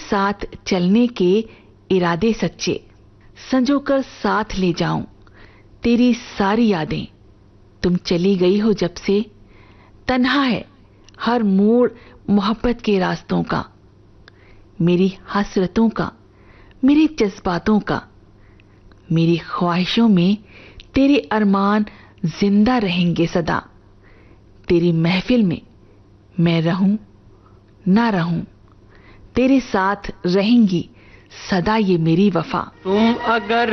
साथ चलने के इरादे सच्चे, संजोकर साथ ले जाऊं तेरी सारी यादें। तुम चली गई हो जब से, तन्हा है हर मोड़ मोहब्बत के रास्तों का, मेरी हसरतों का, मेरे जज्बातों का। मेरी ख्वाहिशों में तेरे अरमान जिंदा रहेंगे सदा। तेरी महफिल में मैं रहूं ना रहूं, तेरे साथ रहेंगी सदा ये मेरी वफा। तुम अगर